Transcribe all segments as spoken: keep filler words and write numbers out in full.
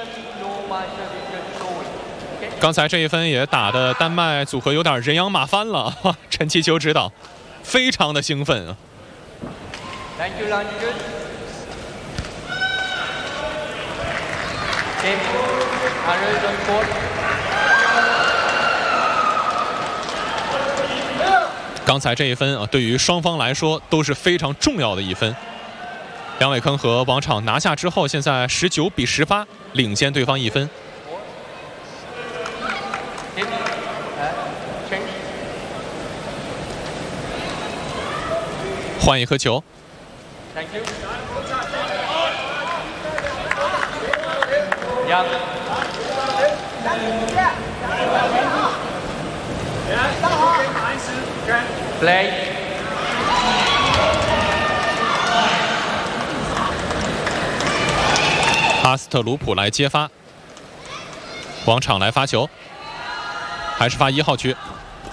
刚才这一分也打得丹麦组合有点人仰马翻了，陈其秋指导，非常的兴奋啊。 Thank you, lanjut. Game Ariel on court. 刚才这一分啊，对于双方来说都是非常重要的一分。梁伟铿和王昶拿下之后，现在十九比十八领先对方一分。换一颗球。 Thank you. Young. Play. 阿斯特鲁普来接发，王昶来发球，还是发一号区，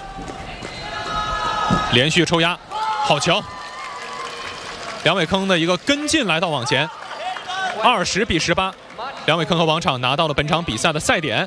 连续抽压，好球！梁伟铿的一个跟进来到网前，二十比十八，梁伟铿和王昶拿到了本场比赛的赛点。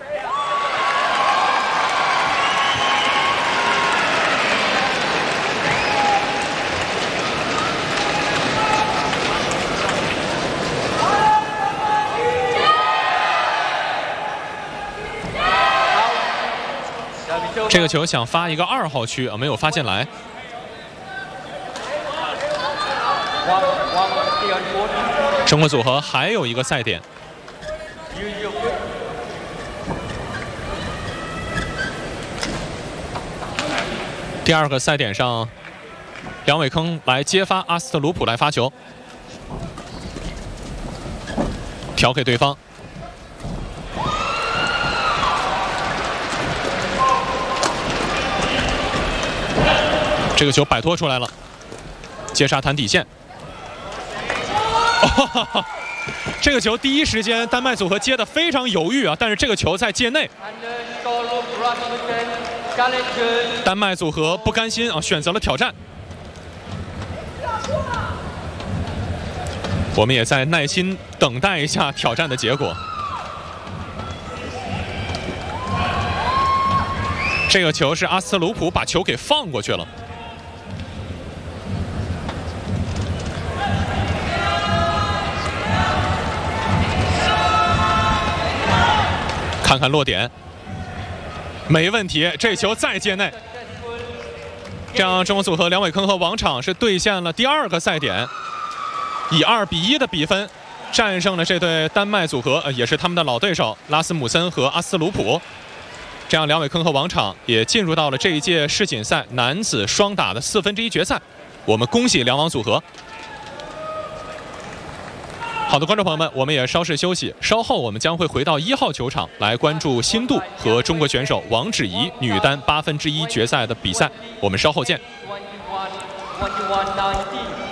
这个球想发一个二号区啊，没有发进来。中国组合还有一个赛点。第二个赛点上，梁伟铿来接发，阿斯特鲁普来发球，调给对方。这个球摆脱出来了，接杀弹底线。哦，这个球第一时间丹麦组合接的非常犹豫啊，但是这个球在界内。丹麦组合不甘心啊，选择了挑战。我们也在耐心等待一下挑战的结果。这个球是阿斯特鲁普把球给放过去了。看看落点，没问题。这球在界内，这样中国组合梁伟铿和王昶是兑现了第二个赛点，以二比一的比分战胜了这对丹麦组合，呃，也是他们的老对手拉斯姆森和阿斯鲁普。这样梁伟铿和王昶也进入到了这一届世锦赛男子双打的四分之一决赛。我们恭喜两王组合。好的，观众朋友们，我们也稍事休息，稍后我们将会回到一号球场来关注新度和中国选手王芷怡女单八分之一决赛的比赛。我们稍后见。 twenty-one, twenty-one, nineteen.